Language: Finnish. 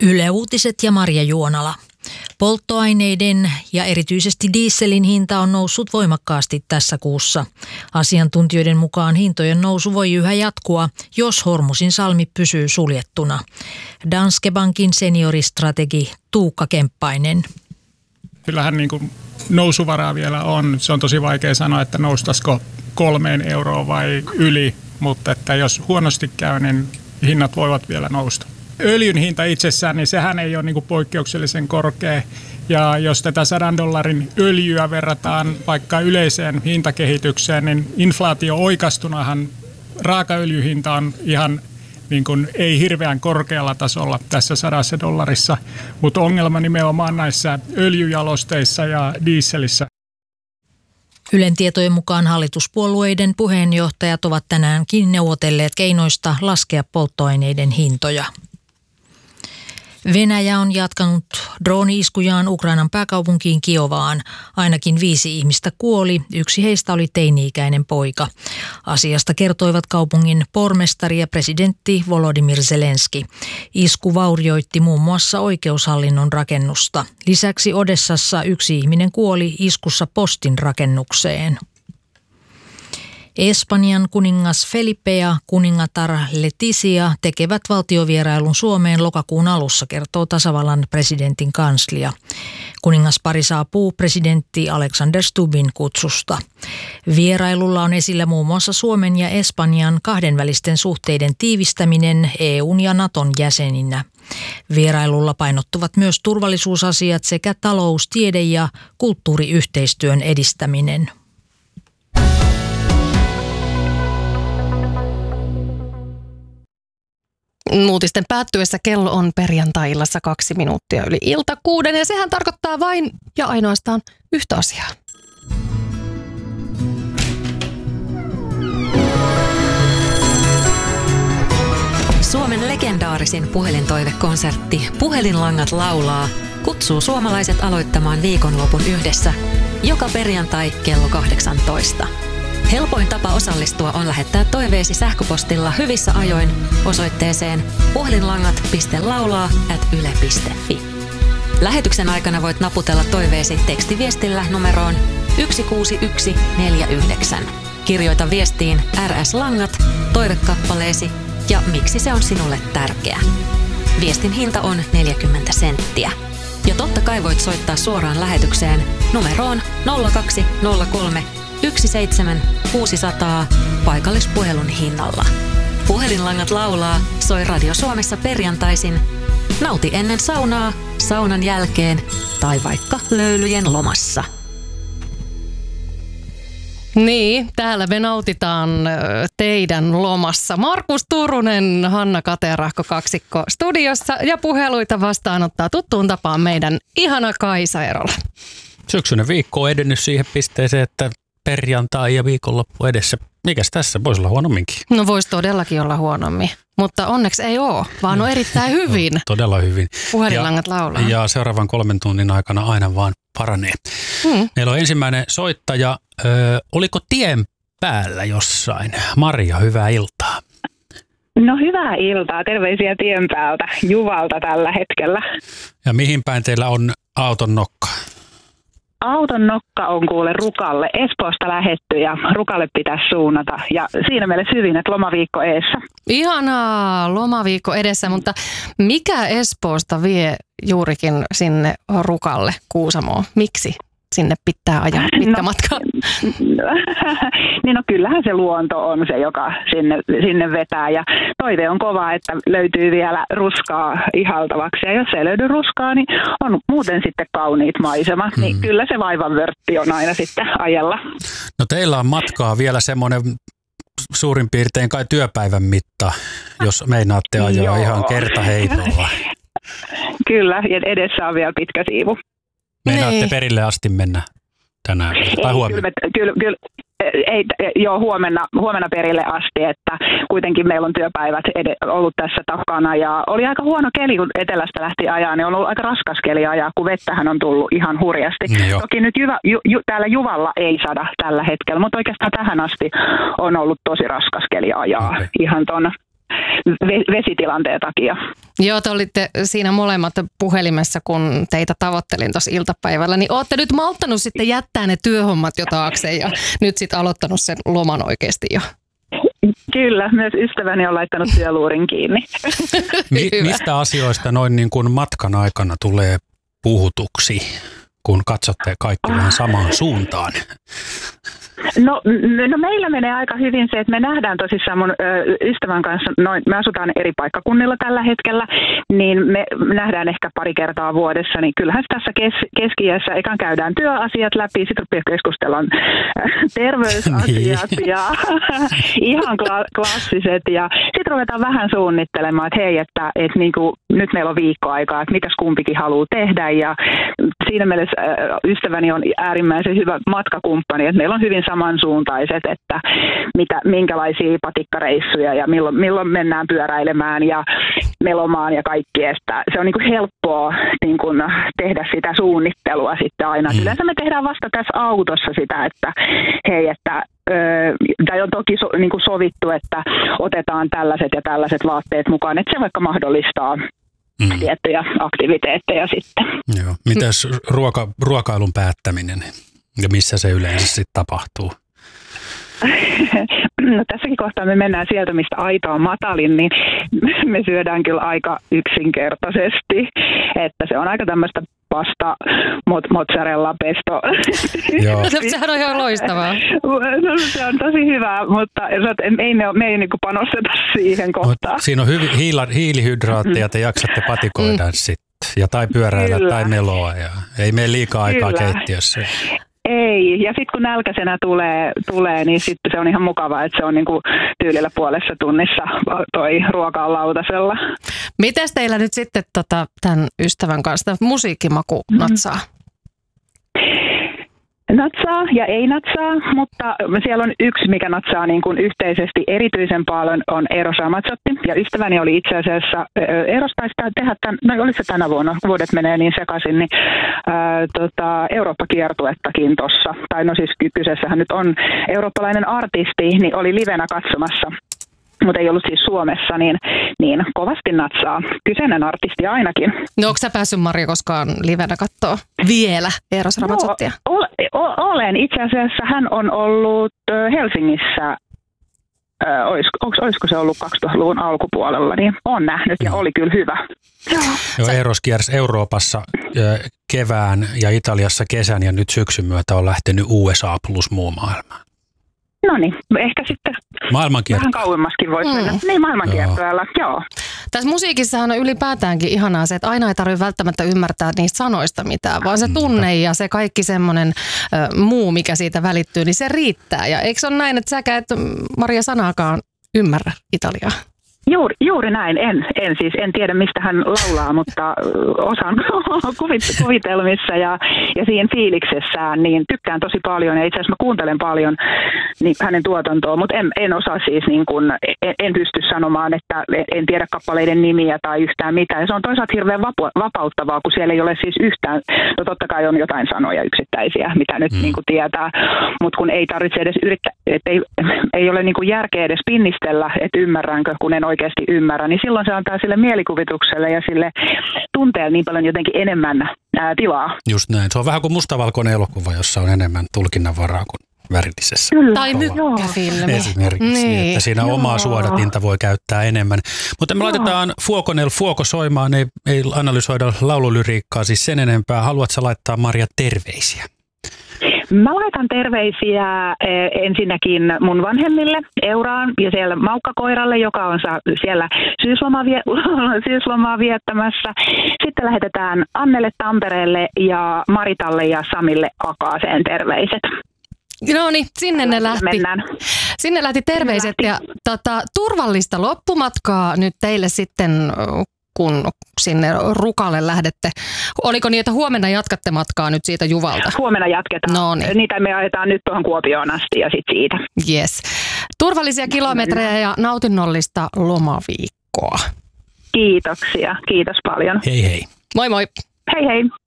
Yle Uutiset ja Marja Juonala. Polttoaineiden ja erityisesti dieselin hinta on noussut voimakkaasti tässä kuussa. Asiantuntijoiden mukaan hintojen nousu voi yhä jatkua, jos Hormusin salmi pysyy suljettuna. Danske Bankin senioristrategi Tuukka Kemppainen. Kyllähän niin kuin nousuvaraa vielä on. Se on tosi vaikea sanoa, että noustaisiko 3 euroa vai yli, mutta että jos huonosti käy, niin hinnat voivat vielä nousta. Öljyn hinta itsessään, niin sehän ei ole niin kuin poikkeuksellisen korkea. Ja jos tätä $100 öljyä verrataan vaikka yleiseen hintakehitykseen, niin inflaatio oikastunahan raakaöljyhinta on ihan niin kuin ei hirveän korkealla tasolla tässä $100, mutta ongelma nimenomaan näissä öljyjalosteissa ja dieselissä. Ylen tietojen mukaan hallituspuolueiden puheenjohtajat ovat tänäänkin neuvotelleet keinoista laskea polttoaineiden hintoja. Venäjä on jatkanut drooni-iskujaan Ukrainan pääkaupunkiin Kiovaan. Ainakin 5 ihmistä kuoli, 1 heistä oli teini-ikäinen poika. Asiasta kertoivat kaupungin pormestari ja presidentti Volodymyr Zelenski. Isku vaurioitti muun muassa oikeushallinnon rakennusta. Lisäksi Odessassa 1 ihminen kuoli iskussa postin rakennukseen. Espanjan kuningas Felipe ja kuningatar Letizia tekevät valtiovierailun Suomeen lokakuun alussa, kertoo tasavallan presidentin kanslia. Kuningaspari saapuu presidentti Alexander Stubbin kutsusta. Vierailulla on esillä muun muassa Suomen ja Espanjan kahdenvälisten suhteiden tiivistäminen EU:n ja Naton jäseninä. Vierailulla painottuvat myös turvallisuusasiat sekä talous-, tiede- ja kulttuuriyhteistyön edistäminen. Uutisten päättyessä kello on perjantai-illassa 2 minuuttia yli 5:06 ja sehän tarkoittaa vain ja ainoastaan yhtä asiaa. Suomen legendaarisin puhelintoivekonsertti Puhelinlangat laulaa kutsuu suomalaiset aloittamaan viikonlopun yhdessä joka perjantai kello 18. Helpoin tapa osallistua on lähettää toiveesi sähköpostilla hyvissä ajoin osoitteeseen puhelinlangat.laulaa@yle.fi. Lähetyksen aikana voit naputella toiveesi tekstiviestillä numeroon 16149. Kirjoita viestiin RS Langat, toivekappaleesi ja miksi se on sinulle tärkeä. Viestin hinta on 40 senttiä. Ja totta kai voit soittaa suoraan lähetykseen numeroon 0203 17600 paikallispuhelun hinnalla. Puhelinlangat laulaa soi Radio Suomessa perjantaisin. Nauti ennen saunaa, saunan jälkeen tai vaikka löylyjen lomassa. Niin, täällä me nautitaan teidän lomassa. Markus Turunen, Hanna Katerahko kaksikko studiossa ja puheluita vastaanottaa tuttuun tapaan meidän ihana Kaisa Erola. Syksyinen viikko on edennyt siihen pisteeseen, että perjantai ja viikonloppu edessä. Mikäs tässä? Voisi olla huonomminkin. No voisi todellakin olla huonommin, mutta onneksi ei ole, vaan on erittäin hyvin. Todella hyvin. Puhelinlangat laulaa. Ja seuraavan 3 tunnin aikana aina vaan paranee. Meillä on ensimmäinen soittaja. Oliko tien päällä jossain? Marja, hyvää iltaa. No hyvää iltaa. Terveisiä tien päältä Juvalta tällä hetkellä. Ja mihin päin teillä on auton nokka? Auton nokka on kuule Rukalle. Espoosta lähetty ja Rukalle pitäisi suunnata. Ja siinä mielessä hyvin, että lomaviikko eessä. Ihanaa, lomaviikko edessä, mutta mikä Espoosta vie juurikin sinne Rukalle, Kuusamoon? Miksi sinne pitää ajaa pitkä matka? Niin no kyllähän se luonto on se, joka sinne vetää. Ja toive on kova, että löytyy vielä ruskaa ihaltavaksi. Ja jos ei löydy ruskaa, niin on muuten sitten kauniit maisemat. Niin kyllä se vaivan vörtti on aina sitten ajella. No teillä on matkaa vielä semmoinen suurin piirtein kai työpäivän mitta, jos meinaatte ajaa ihan kertaheitolla. Kyllä, ja edessä on vielä pitkä siivu. Meinaatte perille asti mennä tänään tai huomenna? Kyllä, huomenna perille asti, että kuitenkin meillä on työpäivät ollut tässä takana ja oli aika huono keli, kun etelästä lähti ajaa, niin on ollut aika raskas keli ajaa, kun vettähän on tullut ihan hurjasti. Toki nyt täällä Juvalla ei sada tällä hetkellä, mutta oikeastaan tähän asti on ollut tosi raskas keli ajaa ihan ton vesitilanteen takia. Joo, te olitte siinä molemmat puhelimessa, kun teitä tavoittelin tuossa iltapäivällä, niin ootte nyt malttanut sitten jättää ne työhommat jo taakse ja nyt sitten aloittanut sen loman oikeasti jo. Kyllä, myös ystäväni on laittanut työluurin kiinni. Mistä asioista noin niin kuin matkan aikana tulee puhutuksi, kun katsotte kaikki vähän samaan suuntaan? No meillä menee aika hyvin se, että me nähdään tosissaan mun ystävän kanssa, me asutaan eri paikkakunnilla tällä hetkellä, niin me nähdään ehkä pari kertaa vuodessa, niin kyllähän tässä keski-iässä ekan käydään työasiat läpi, sitten keskustellaan terveysasiat ja ihan klassiset ja sitten ruvetaan vähän suunnittelemaan, että hei, että niin kuin, nyt meillä on viikkoaikaa, että mitäs kumpikin haluaa tehdä ja siinä mielessä ystäväni on äärimmäisen hyvä matkakumppani, että meillä on hyvin samansuuntaiset, että minkälaisia patikkareissuja ja milloin mennään pyöräilemään ja melomaan ja kaikki, että se on niin kuin helppoa niin kuin tehdä sitä suunnittelua sitten aina. Yleensä me tehdään vasta tässä autossa sitä, että hei, että tai on toki niin kuin sovittu, että otetaan tällaiset ja tällaiset vaatteet mukaan, että se vaikka mahdollistaa tiettyjä aktiviteetteja sitten. Joo. Mitäs ruokailun päättäminen ja missä se yleensä sitten tapahtuu? No tässäkin kohtaa me mennään sieltä, mistä aita on matalin, niin me syödään kyllä aika yksinkertaisesti, että se on aika tämmöistä pasta, mozzarella, pesto. Joo. Sehän on ihan loistavaa. No, se on tosi hyvää, mutta me ei niinku panosteta siihen kohtaan. Siinä on hiilihydraatteja, te jaksatte patikoida sitten, ja tai pyöräillä kyllä. Tai meloa, ja ei mene liikaa aikaa kyllä. Keittiössä. Ei, ja sitten kun nälkäisenä tulee, niin sitten se on ihan mukavaa, että se on niinku tyylillä puolessa tunnissa toi ruoka on lautasella. Mites teillä nyt sitten tämän ystävän kanssa musiikkimaku natsaa? Natsaa ja ei natsaa, mutta siellä on yksi, mikä natsaa niin kuin yhteisesti erityisen paljon, on Eros Ramazzotti. Ja ystäväni oli itse asiassa, Eros taisi tehdä, oli se tänä vuonna, vuodet menee niin sekaisin, niin Eurooppa-kiertuettakin tuossa. Tai no siis kyseessähän nyt on eurooppalainen artisti, niin oli livenä katsomassa. Mutta ei ollut siis Suomessa, niin kovasti natsaa. Kyseinen artisti ainakin. No onko sä päässyt, Maria, koskaan livenä kattoo vielä Eros Ramazzottia? No, olen. Itse asiassa hän on ollut Helsingissä, olisiko se ollut 2000-luvun alkupuolella, niin olen nähnyt ja oli kyllä hyvä. Joo, Eros kiersi Euroopassa kevään ja Italiassa kesän ja nyt syksyn myötä on lähtenyt USA plus muu maailma. No niin, ehkä sitten vähän kauemmaskin voisi mennä. Niin, maailmankiertoilla, joo. Tässä musiikissahan on ylipäätäänkin ihanaa se, että aina ei tarvitse välttämättä ymmärtää niistä sanoista mitään, vaan se tunne ja se kaikki semmoinen muu, mikä siitä välittyy, niin se riittää. Ja eikö se ole näin, että säkään et Maria sanaakaan ymmärrä italiaa? Juuri näin. En tiedä mistä hän laulaa, mutta osaan kuvitelmissa ja siinä fiiliksessään, niin tykkään tosi paljon ja itse asiassa mä kuuntelen paljon niin hänen tuotantoa, mutta en osaa siis niin kuin, en pysty sanomaan, että en tiedä kappaleiden nimiä tai yhtään mitään. Ja se on toisaalta hirveän vapauttavaa, kun siellä ei ole siis yhtään, no totta kai on jotain sanoja yksittäisiä, mitä nyt niin kuin tietää, mutta kun ei tarvitse edes yrittää, että ei ole niin kuin järkeä edes pinnistellä, että ymmärränkö, kun en oikeasti ymmärrä, niin silloin se antaa sille mielikuvitukselle ja sille tunteelle niin paljon jotenkin enemmän tilaa. Just näin. Se on vähän kuin mustavalkoinen elokuva, jossa on enemmän tulkinnanvaraa kuin värillisessä. Kyllä. Tai mykkäfilmi. Esimerkiksi, niin. Että siinä omaa suodatinta voi käyttää enemmän. Mutta me laitetaan Fuoco nel Fuoco soimaan, ei analysoida laululyriikkaa siis sen enempää. Haluatko laittaa, Maria, terveisiä? Mä laitan terveisiä ensinnäkin mun vanhemmille, Euraan ja siellä Maukkakoiralle, joka on siellä syyslomaa viettämässä. Sitten lähetetään Annelle Tampereelle ja Maritalle ja Samille Akaaseen terveiset. No niin, sinne ne lähti. Mennään. Sinne lähti terveiset ja turvallista loppumatkaa nyt teille sitten, kun sinne Rukalle lähdette. Oliko niin, että huomenna jatkatte matkaa nyt siitä Juvalta? Huomenna jatketaan. No niin. Niitä me ajetaan nyt tuohon Kuopioon asti ja sitten siitä. Yes. Turvallisia kilometrejä ja nautinnollista lomaviikkoa. Kiitoksia. Kiitos paljon. Hei hei. Moi moi. Hei hei.